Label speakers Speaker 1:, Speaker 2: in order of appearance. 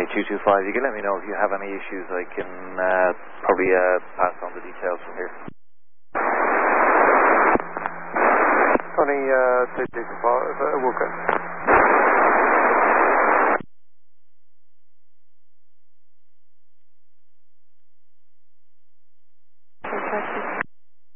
Speaker 1: 225. You can let me know if you have any issues. I can probably pass on the details from here.
Speaker 2: Tony, 225, Wilco.